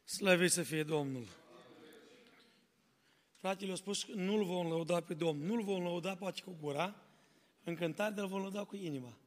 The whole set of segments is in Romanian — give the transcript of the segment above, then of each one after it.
Slăvit să fie Domnul! Fratele au spus că nu-L vom lăuda pe Domnul. Nu-L vom lăuda poate cu gura, în cântare, dar îl vom lăuda cu inima.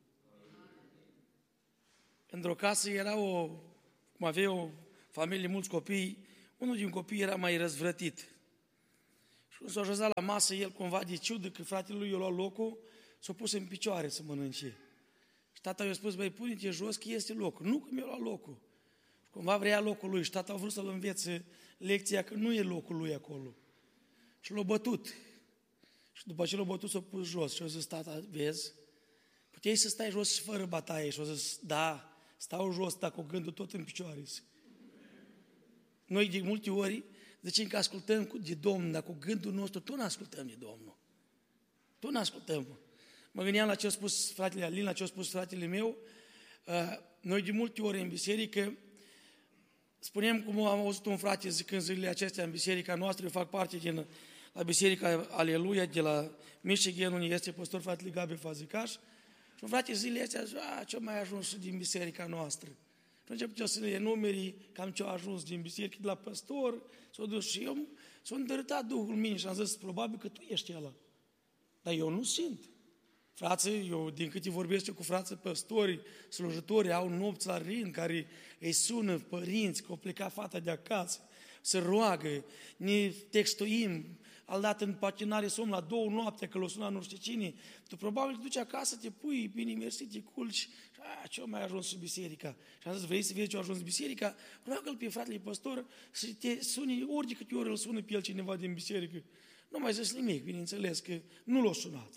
Într-o casă era cum avea o familie, mulți copii, unul din copii era mai răzvrătit. Și când s-a așezat la masă, el cumva de ciudă că fratele lui i-a luat locul, s-a pus în picioare să mănânce. Și tata i-a spus, băi, pune-te jos că este locul. Nu că mi-a luat locul. Și cumva vrea locul lui și tata a vrut să-l învețe lecția că nu e locul lui acolo. Și l-a bătut. Și după ce l-a bătut, s-a pus jos. Și a zis, tata, vezi, puteai să stai jos și fără bătaie. Și a zis, da, stau jos, dar cu gândul tot în picioare. Noi de multe ori zicem că ascultăm de Domnul, dar cu gândul nostru tot nu ascultăm de Domnul. Tot nu ascultăm. Mă gândeam la ce a spus fratele Alin, la ce a spus fratele meu. Noi de multe ori în biserică spunem, cum am auzit un frate zicând zilele acestea în biserica noastră, eu fac parte la biserica Aleluia de la Michigan, unde este păstor fratele Gabi Fazicaș. Și un frate zilele astea zice, ce-a mai ajuns din biserica noastră? Și început să le enumeri cam ce-a ajuns din biserică, de la păstor, s-a dus și eu, s-a îndărâtat Duhul min și am zis, probabil că tu ești ăla. Dar eu nu simt. Frații, eu din câte vorbesc eu cu frații păstori, slujitori, au nopți la rând, care îi sună părinți, că au plecat fata de acasă, se roagă, ne textuim, al dat în patinare somn la 2 noapte, că l-o suna nu știu cine, tu probabil te duci acasă, te pui, bine mersi, te culci, și ce-a mai ajuns în biserica? Și am zis, vrei să vezi ce-a ajuns în biserica? Roagă-l pe fratele păstor să te suni, ori de câte ori îl sună pe el cineva din biserică. Nu mai zis nimic, bineînțeles, că nu l-a sunat.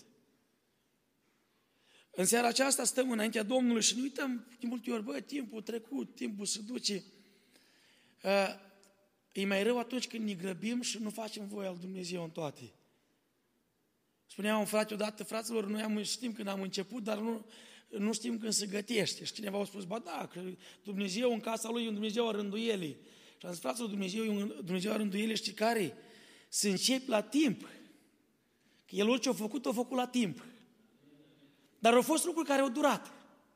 În seara aceasta stăm înaintea Domnului și ne uităm de multe ori, timpul trecut, timpul se duce. E mai rău atunci când ne grăbim și nu facem voia lui Dumnezeu în toate. Spunea un frate odată, fraților, noi știm când am început, dar nu știm când se gătește. Și cineva a spus, da, că Dumnezeu în casa lui e un Dumnezeu a rânduielii. Și am zis, fraților, Dumnezeu e un Dumnezeu a rânduielii, știi care? Să începi la timp. Că El orice a făcut la timp. Dar au fost lucruri care au durat.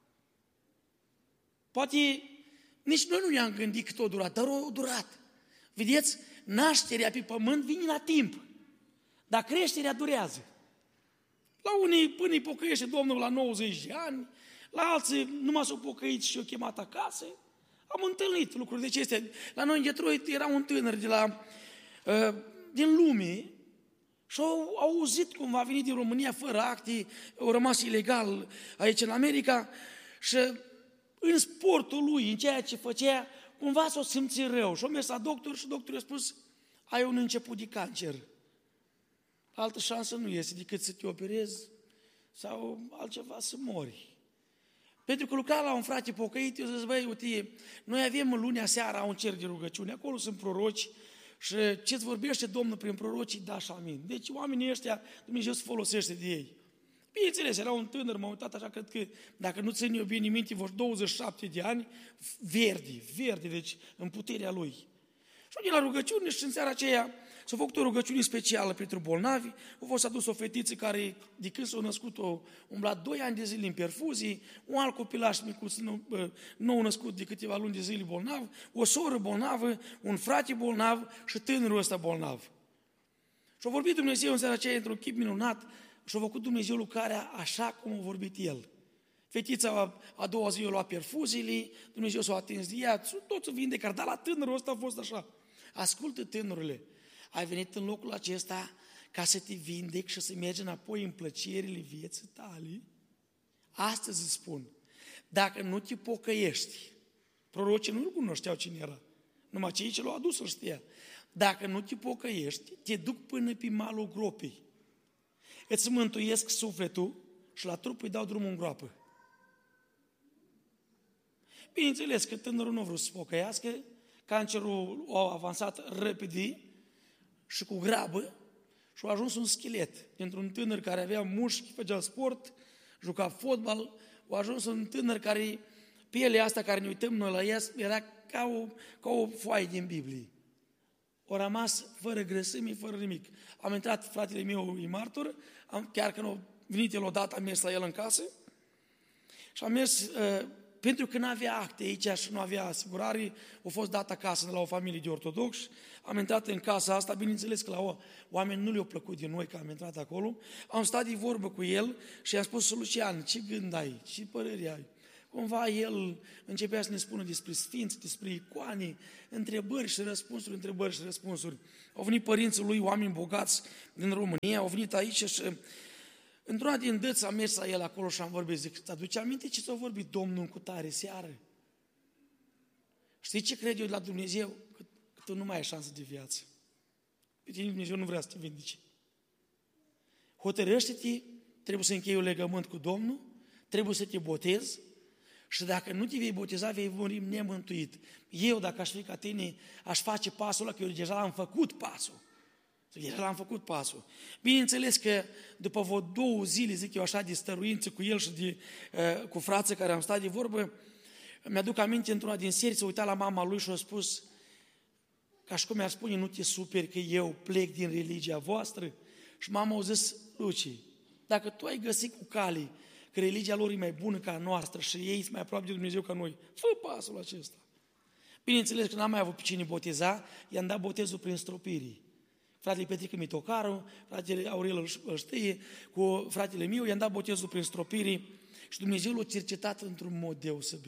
Poate nici noi nu ne-am gândit cât au durat, dar au durat. Vedeți, nașterea pe pământ vine la timp, dar creșterea durează. La unii până îi pocăiește Domnul la 90 de ani, la alții numai s-au pocăit și i-au chemat acasă. Am întâlnit lucruri de acestea. La noi în Detroit era un tânăr din lume și au auzit cum a venit din România fără acte, au rămas ilegal aici în America și în sportul lui, în ceea ce făcea, cumva s-o simți rău. Și-a mers la doctor și doctorul a spus, ai un început de cancer. Altă șansă nu este decât să te operezi sau altceva să mori. Pentru că lucra la un frate pocăit, eu zic, uite, noi avem lunea seara un cer de rugăciune, acolo sunt proroci și ce-ți vorbește Domnul prin prorocii, da și amin. Deci oamenii ăștia, Dumnezeu se folosește de ei. Bineînțeles, era un tânăr, m-am uitat așa, cred că, dacă nu țin eu bine minte, vor 27 de ani, verde, deci în puterea lui. Și de la rugăciune și în seara aceea s-a făcut o rugăciune specială pentru bolnavi, a fost adus o fetiță care, de când s-a născut, a umblat 2 ani de zile în perfuzii, un alt copilaș micuț nou născut de câteva luni de zile bolnav, o soră bolnavă, un frate bolnav și tânărul ăsta bolnav. Și a vorbit Dumnezeu în seara aceea într-un chip minunat și a făcut Dumnezeu lucrarea așa cum a vorbit El. Fetița a doua zi a luat perfuziile, Dumnezeu s-a atins de ea, totul vindecat, dar la tânărul ăsta a fost așa. Ascultă, tânărule, ai venit în locul acesta ca să te vindec și să mergi înapoi în plăcerile vieții tale? Astăzi îți spun, dacă nu te pocăiești, prorocii nu-l cunoșteau cine era, numai cei ce l-au adus îl știa. Dacă nu te pocăiești, te duc până pe malul gropii. Îți mântuiesc sufletul și la trup îi dau drumul în groapă. Bineînțeles că tânărul nu a vrut să se pocăiască, cancerul a avansat repede și cu grabă și a ajuns un schelet. Dintr-un tânăr care avea mușchi, făcea sport, juca fotbal, a ajuns un tânăr care, pielea asta care ne uităm noi la ea, era ca o foaie din Biblie. A rămas fără grăsime, fără nimic. Am intrat, fratele meu e martor, chiar când a venit el odată, am mers la el în casă și am mers pentru că nu avea acte aici și nu avea asigurare, a fost dat acasă de la o familie de ortodoxi, am intrat în casa asta, bineînțeles că la oameni nu le-a plăcut din noi că am intrat acolo, am stat de vorbă cu el și i-am spus: Lucian, ce gând ai, ce părere ai? Cumva el începea să ne spună despre sfinți, despre icoane, întrebări și răspunsuri. Au venit părinții lui, oameni bogați din România, au venit aici și într-una din dăți am mers la el acolo și am vorbit. Zic: îți aduce aminte ce ți-a vorbit Domnul în cutare seară? Știi ce cred eu de la Dumnezeu? Că tu nu mai ai șansă de viață. Pe tine Dumnezeu nu vrea să te vindece. Hotărăște-te, trebuie să închei un legământ cu Domnul, trebuie să te botezi și dacă nu te vei boteza, vei muri nemântuit. Eu, dacă aș fi ca tine, aș face pasul ăla, că eu deja l-am făcut pasul. Bineînțeles că după vreo 2 zile, zic eu așa, de stăruință cu el și cu frații care am stat de vorbă, mi-aduc aminte, într-una din serii, s-a uitat la mama lui și a spus, ca și cum mi-ar spune: nu te superi că eu plec din religia voastră? Și mama a zis: Luci, dacă tu ai găsit cu cale că religia lor e mai bună ca a noastră și ei sunt mai aproape de Dumnezeu ca noi, fă pasul acesta. Bineînțeles că n-am mai avut pe cine boteza, i-am dat botezul prin stropirii. Fratele Petrică Mitocaru, fratele Aurel îl știe, cu fratele meu, i-am dat botezul prin stropirii și Dumnezeu l-a cercetat într-un mod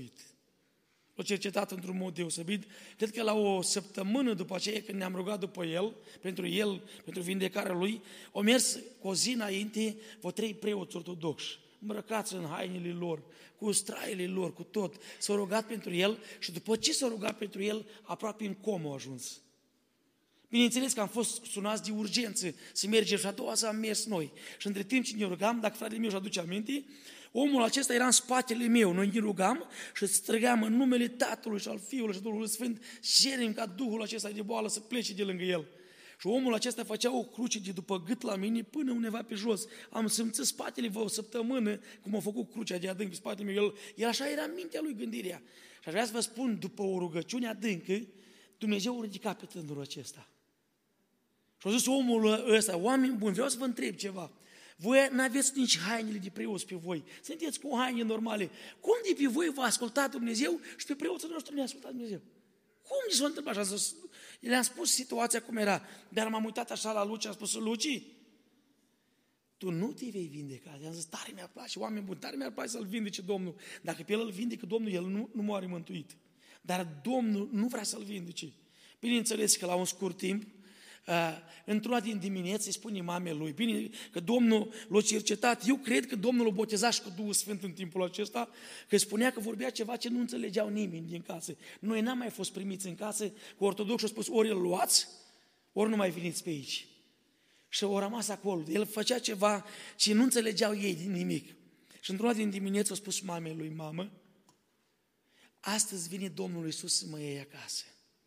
deosebit. Cred că la o săptămână după aceea, când ne-am rugat după el, pentru vindecarea lui, au mers cu o zi înainte vreo 3 preoți ortodoxi, îmbrăcați în hainele lor, cu straiele lor, cu tot. S-au rugat pentru el și după ce s-au rugat pentru el, aproape în comă a ajuns. Bineînțeles că am fost sunați de urgență să mergem și a doua zi am mers noi. Și între timp ce ne rugam, dacă fratele meu își aduce aminte, omul acesta era în spatele meu. Noi ne rugam și strigam în numele Tatălui și al Fiului și Duhului Sfânt, cerem ca Duhul acesta de boală să plece de lângă el. Și omul acesta făcea o cruce de după gât la mine până undeva pe jos. Am simțit spatele vreo o săptămână cum a făcut crucea de adânc pe spatele meu. El așa era în mintea lui gândirea. Și aș vrea să vă spun, după o rugăciune adâncă, Dumnezeu a ridicat pe tânărul acesta. Și a zis omul ăsta: oameni buni, vreau să vă întreb ceva. Voi n-aveți nici hainele de preoți pe voi. Sunteți cu haine normale. Cum de pe voi v-a ascultat Dumnezeu și pe preoții noștri ne-a ascultat Dumnezeu? Cum ni s-a întâmplat așa? Le-am spus situația cum era, dar m-am uitat așa la Luci și am spus: Luci, tu nu te vei vindeca. I-am zis: tare mi-ar place, oameni buni, tare mi-ar place să-l vindece Domnul. Dacă pe el îl vindecă Domnul, el nu moare mântuit. Dar Domnul nu vrea să-l vindece. Bineînțeles că la un scurt timp, într-una din dimineață îi spune mamei lui: bine, că Domnul l-a cercetat. Eu cred că Domnul l-a botezat și cu Duhul Sfânt în timpul acesta, că spunea că vorbea ceva ce nu înțelegeau nimeni din casă. Noi n-am mai fost primiți în casă, cu ortodoxi au spus: ori îl luați, ori nu mai veniți pe aici. Și au rămas acolo. El făcea ceva ce nu înțelegeau ei din nimic. Și într-una din dimineață a spus mamei lui: mamă, astăzi vine Domnul Iisus să mă iei acasă.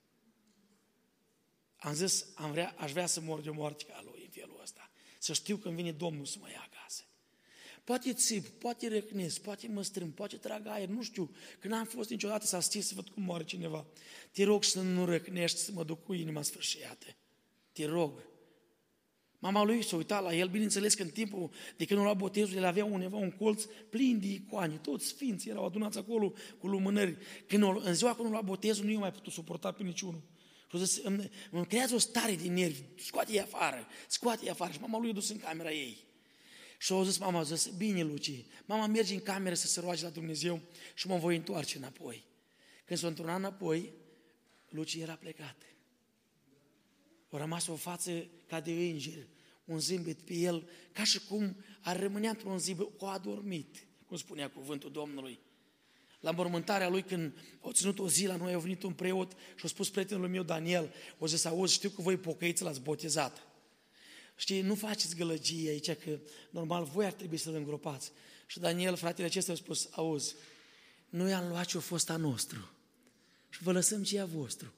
Am zis: aș vrea să mor de o moarte ca lui în felul ăsta. Să știu când vine Domnul să mă ia acasă. Poate țip, poate răcnesc, poate mă strâng, poate trag aer, nu știu. Că n-am fost niciodată să asist să văd cum moare cineva. Te rog să nu răcnești, să mă duc cu inima sfârșiată. Te rog. Mama lui s-a uitat la el, bineînțeles că în timpul de când nu lua botezul, el avea undeva un colț plin de icoane, toți sfinții erau adunați acolo cu lumânări. În ziua când nu lua botezul, nu i-a mai putut suporta pe niciunul. Și a zis: îmi creează o stare de nervi, scoate-i afară. Și mama lui a dus în camera ei. Și a zis mama: bine, Luci, mama merge în cameră să se roage la Dumnezeu și mă voi întoarce înapoi. Când s-a întors înapoi, Luci era plecat. A rămas o față ca de înger, un zâmbet pe el, ca și cum ar rămânea într-un zâmbet, o adormit, cum spunea cuvântul Domnului. La mormântarea lui, când au ținut o zi la noi, a venit un preot și a spus prietenul meu Daniel: o zis: auzi, știu că voi pocăiți l-ați botezat. Știi, nu faceți gălăgie aici, că normal voi ar trebui să-l îngropați. Și Daniel, fratele acesta, a spus: auzi, noi am luat ce-a fost a nostru și vă lăsăm ce e a vostru.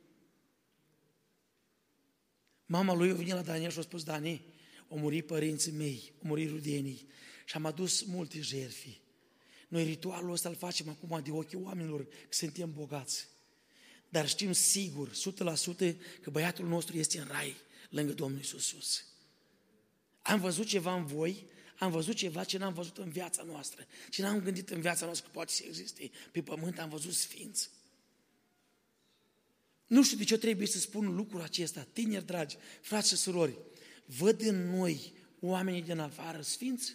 Mama lui a venit la Daniel și a spus: Dani, au murit părinții mei, au murit rudenii și am adus multe jertfi. Noi ritualul ăsta îl facem acum de ochii oamenilor, că suntem bogați. Dar știm sigur, 100%, că băiatul nostru este în rai, lângă Domnul Iisus. Am văzut ceva în voi, am văzut ceva ce n-am văzut în viața noastră. Ce n-am gândit în viața noastră că poate să existe pe pământ, am văzut sfinți. Nu știu de ce trebuie să spun lucrul acesta, tineri dragi, frați și surori, văd în noi oamenii din afară sfinți?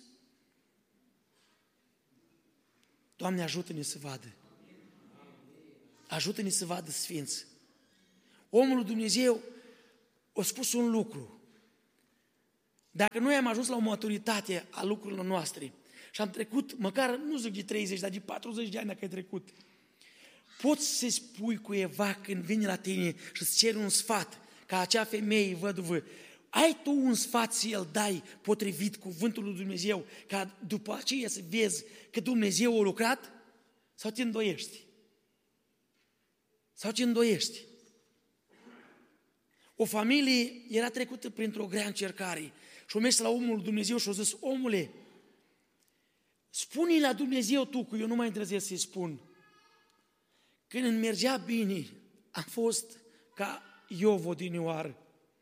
Doamne, ajută-ne să vadă. Ajută-ne să vadă sfinți. Omul lui Dumnezeu a spus un lucru. Dacă noi am ajuns la o maturitate a lucrurilor noastre și am trecut, măcar, nu zic de 30, dar de 40 de ani dacă ai trecut, poți să spui cuiva când vine la tine și îți ceri un sfat, ca acea femeie văduvă, ai tu un sfat să îl dai potrivit cuvântului lui Dumnezeu, ca după aceea să vezi că Dumnezeu a lucrat? Sau te îndoiești? Sau te îndoiești? O familie era trecută printr-o grea încercare și o mers la omul lui Dumnezeu și a zis, omule, spune-i la Dumnezeu tu, că eu nu mai îndrăznesc să-i spun. Când îmi mergea bine, am fost ca Iov odinioară.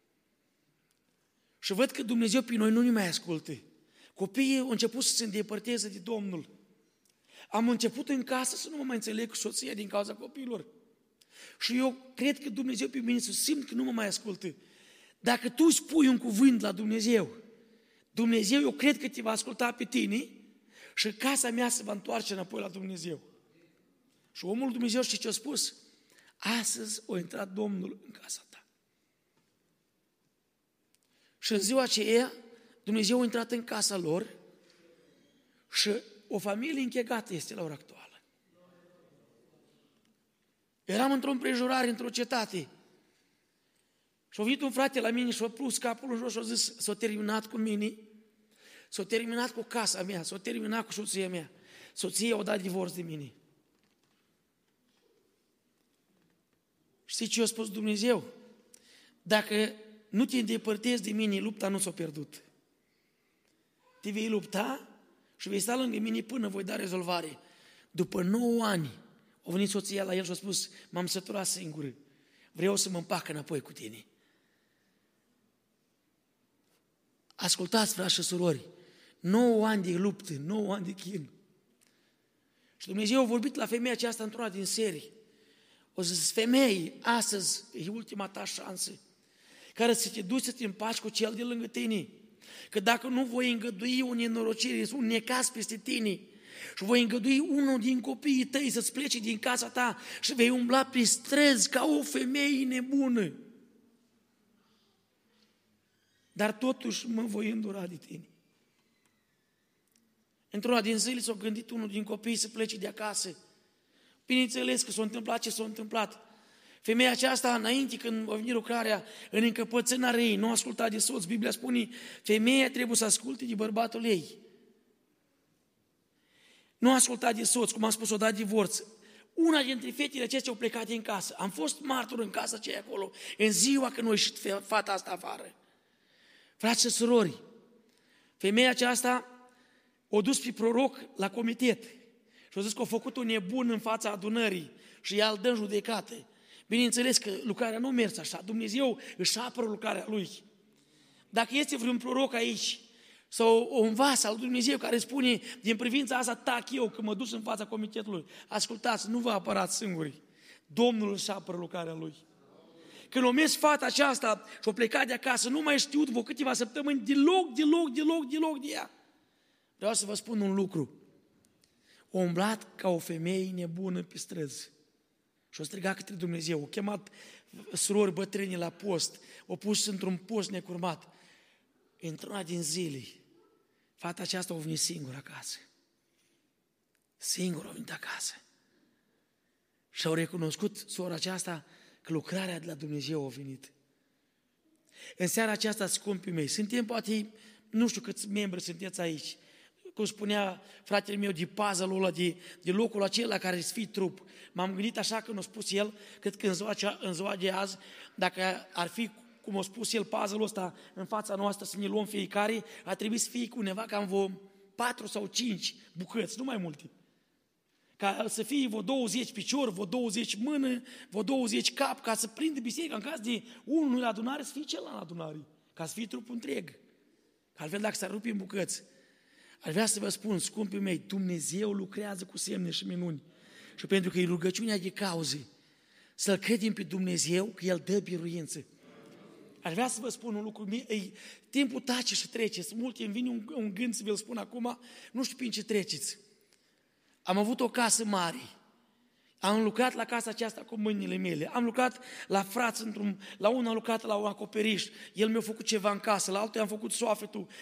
Și văd că Dumnezeu pe noi nu ne mai ascultă. Copiii au început să se îndepărteze de Domnul. Am început în casă să nu mă mai înțeleg cu soția din cauza copiilor. Și eu cred că Dumnezeu pe mine să simt că nu mă mai ascultă. Dacă tu spui un cuvânt la Dumnezeu, Dumnezeu eu cred că te va asculta pe tine și casa mea se va întoarce înapoi la Dumnezeu. Și omul Dumnezeu știe ce a spus? Astăzi a intrat Domnul în casa ta. Și în ziua aceea, Dumnezeu a intrat în casa lor și o familie închegată este la ora actuală. Eram într-o împrejurare, într-o cetate. Și a venit un frate la mine și a pus capul în jos și a zis, s-a terminat cu mine, s-a terminat cu casa mea, s-a terminat cu soția mea. Soția a dat divorț de mine. Știi ce a spus Dumnezeu? Dacă nu te îndepărtezi de mine, lupta nu s-a pierdut. Te vei lupta și vei sta lângă mine până voi da rezolvare. După 9 ani, a venit soția la el și a spus, m-am săturat singură, vreau să mă împac înapoi cu tine. Ascultați, frați și surori, 9 ani de luptă, 9 ani de chin. Și Dumnezeu a vorbit la femeia aceasta într-una din serii. O zis, femeie, astăzi e ultima ta șansă, care să te duci să te împaci cu cel de lângă tine. Că dacă nu voi îngădui o nenorocire, un necaz peste tine și voi îngădui unul din copiii tăi să-ți plece din casa ta și vei umbla pe străzi ca o femeie nebună. Dar totuși mă voi îndura de tine. Într-una din zile s-a gândit unul din copii să plece de acasă. Bineînțeles că s-a întâmplat ce s-a întâmplat. Femeia aceasta, înainte când a venit lucrarea, în încăpățânarea ei, nu a ascultat de soț. Biblia spune, femeia trebuie să asculte de bărbatul ei. Nu a ascultat de soț, cum am spus, o dat divorț. Una dintre fetele acestea au plecat din casă. Am fost martor în casa aceea acolo, în ziua când a ieșit fata asta afară. Frați și surori, femeia aceasta o dus pe proroc la comitet și a zis că a făcut un nebun în fața adunării și ea îl dă în judecată. Bineînțeles că lucrarea nu merge așa, Dumnezeu își apără lucrarea Lui. Dacă este vreun proroc aici sau un vas al lui Dumnezeu care spune din privința asta, tac eu că mă duc în fața comitetului, ascultați, nu vă apărați singuri, Domnul își apără lucrarea Lui. Când o mers fata aceasta și-o plecat de acasă, nu mai știut vreo câteva săptămâni deloc de ea. Vreau să vă spun un lucru. O umblat ca o femeie nebună pe străzi și o strigat către Dumnezeu. O chemat surori bătrâni la post, o pus într-un post necurmat. Într-una din zile, fata aceasta a venit singură acasă. Singură a venit acasă. Și au recunoscut sora aceasta că lucrarea de la Dumnezeu a venit. În seara aceasta, scumpii mei, suntem poate, nu știu câți membri sunteți aici, cum spunea fratele meu, de puzzle-ul ăla, de locul acela care să fie trup. M-am gândit așa când a spus el, cred că în ziua de azi, dacă ar fi, cum a spus el, puzzle-ul ăsta în fața noastră, să ne luăm fiecare, ar trebui să fie cu undeva cam vreo 4 sau 5 bucăți, nu mai multe. Ca să fie vreo 20 piciori, vreo 20 mână, vreo 20 cap, ca să prindă biserica. În caz de unul la adunare, să fie celălalt la adunare, ca să fie trupul întreg. Că altfel, dacă s-ar rupe în bucăți. Aș vrea să vă spun, scumpii mei, Dumnezeu lucrează cu semne și minuni. Și pentru că e rugăciunea de cauze, să-L credem pe Dumnezeu că El dă biruință. Aș vrea să vă spun un lucru, timpul tace și trece, sunt multe, îmi vine un gând să vi-l spun acum, nu știu prin ce treceți. Am avut o casă mare, am lucrat la casa aceasta cu mâinile mele, am lucrat la frați, la unul am lucrat la un acoperiș, el mi-a făcut ceva în casă, la altul i-am făcut soafetul